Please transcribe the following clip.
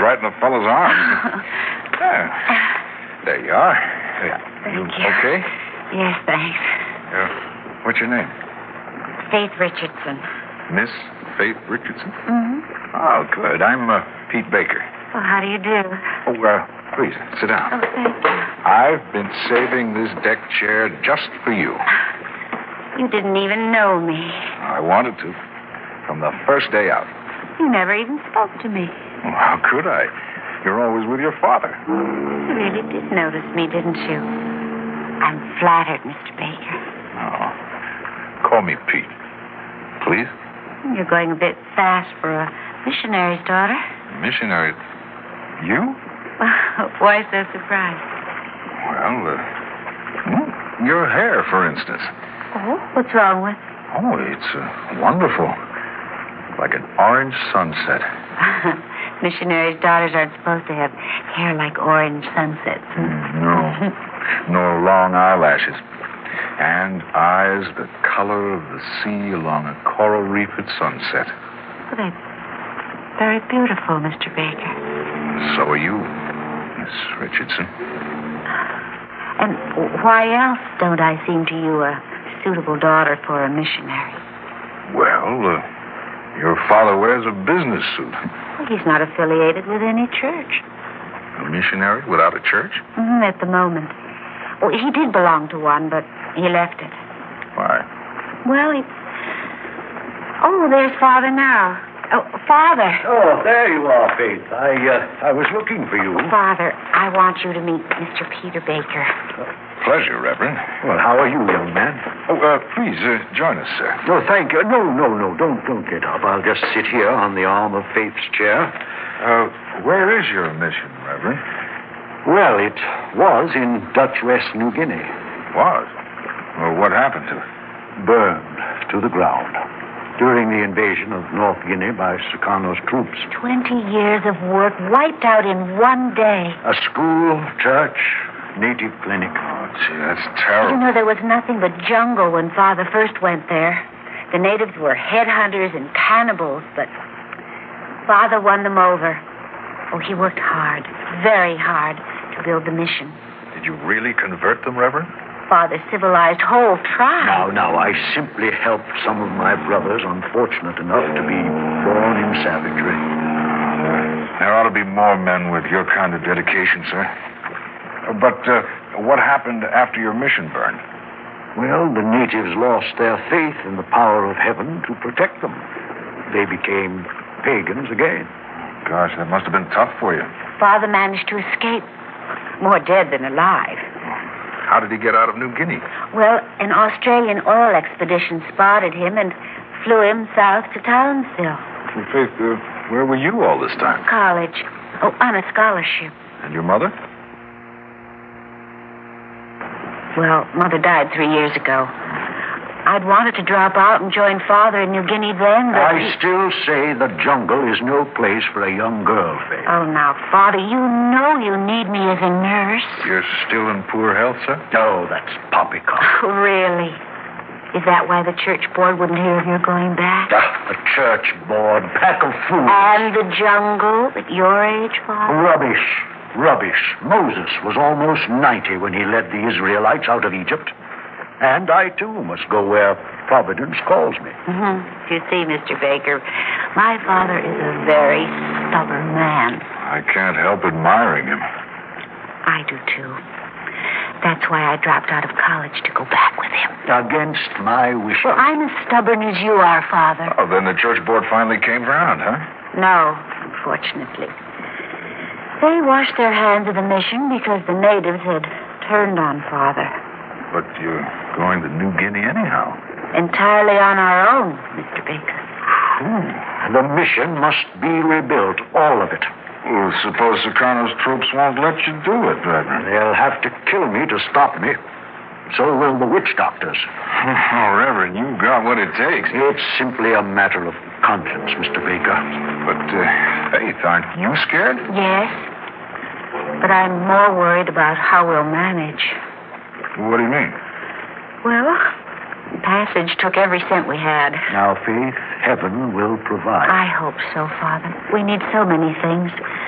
right in the fellow's arms. There you are. Thank you. Okay? Yes, thanks. What's your name? Faith Richardson. Miss Faith Richardson? Mm-hmm. Oh, good. I'm Pete Baker. Well, how do you do? Oh, please, sit down. Oh, thank you. I've been saving this deck chair just for you. You didn't even know me. I wanted to. From the first day out. You never even spoke to me. Well, how could I? You're always with your father. You really did notice me, didn't you? I'm flattered, Mr. Baker. Oh. Call me Pete. Please? You're going a bit fast for a missionary's daughter. Missionary? You? Why so surprised? Well, your hair, for instance. Oh, what's wrong with? Oh, it's wonderful. Like an orange sunset. Missionaries' daughters aren't supposed to have hair like orange sunsets. No. Nor long eyelashes. And eyes the color of the sea along a coral reef at sunset. Well, they're very beautiful, Mr. Baker. So are you, Miss Richardson. And why else don't I seem to you a suitable daughter for a missionary? Well, your father wears a business suit. Well, he's not affiliated with any church. A missionary without a church? At the moment. Well, he did belong to one, but he left it. Why? Well, Oh, there's Father now. Oh, Father. Oh, there you are, Faith. I was looking for you. Father, I want you to meet Mr. Peter Baker. Pleasure, Reverend. Well, how are you, young man? Oh, please, join us, sir. No, thank you. No. Don't get up. I'll just sit here on the arm of Faith's chair. Where is your mission, Reverend? Well, it was in Dutch West New Guinea. Was? Well, what happened to it? Burned to the ground during the invasion of North Guinea by Sukarno's troops. 20 years of work wiped out in one day. A school, church, native clinic. Oh, gee, that's terrible. You know, there was nothing but jungle when Father first went there. The natives were headhunters and cannibals, but Father won them over. Oh, he worked hard, very hard, to build the mission. Did you really convert them, Reverend? Father civilized whole tribes. Now, I simply helped some of my brothers unfortunate enough to be born in savagery. There ought to be more men with your kind of dedication, sir. But what happened after your mission burned? Well, the natives lost their faith in the power of heaven to protect them. They became pagans again. Gosh, that must have been tough for you. Father managed to escape. More dead than alive. How did he get out of New Guinea? Well, an Australian oil expedition spotted him and flew him south to Townsville. Well, Faith, where were you all this time? College. Oh, on a scholarship. And your mother? Well, Mother died 3 years ago. I'd wanted to drop out and join Father in New Guinea then, but I still say the jungle is no place for a young girl, Faith. Oh, now, Father, you know you need me as a nurse. You're still in poor health, sir? No, that's poppycock. Really? Is that why the church board wouldn't hear of your going back? The church board, pack of fools. And the jungle at your age, Father? Rubbish. Moses was almost 90 when he led the Israelites out of Egypt. And I, too, must go where Providence calls me. You see, Mr. Baker, my father is a very stubborn man. I can't help admiring him. I do, too. That's why I dropped out of college to go back with him. Against my wishes. Well, I'm as stubborn as you are, Father. Oh, then the church board finally came around, huh? No, unfortunately. They washed their hands of the mission because the natives had turned on Father. But you're going to New Guinea anyhow. Entirely on our own, Mr. Baker. The mission must be rebuilt, all of it. Well, suppose Sukarno's troops won't let you do it, Reverend. They'll have to kill me to stop me. So will the witch doctors. Oh, Reverend, you've got what it takes. It's simply a matter of conscience, Mr. Baker. But, Faith, aren't you scared? Yes. But I'm more worried about how we'll manage. What do you mean? Well, Passage took every cent we had. Now, Faith, heaven will provide. I hope so, Father. We need so many things.